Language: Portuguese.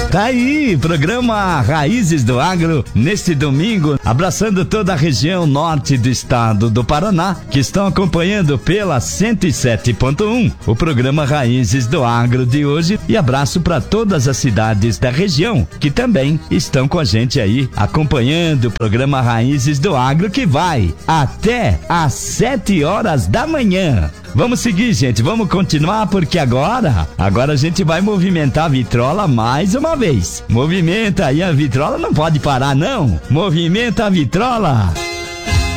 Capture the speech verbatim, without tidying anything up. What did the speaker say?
Tá aí, programa Raízes do Agro, neste domingo, abraçando toda a região norte do estado do Paraná, que estão acompanhando pela cento e sete ponto um, o programa Raízes do Agro de hoje, e abraço para todas as cidades da região, que também estão com a gente aí, acompanhando o programa Raízes do Agro, que vai até às sete horas da manhã. Vamos seguir, gente, vamos continuar, porque agora, agora a gente vai movimentar a vitrola mais uma vez. Movimenta aí a vitrola, não pode parar não. Movimenta a vitrola.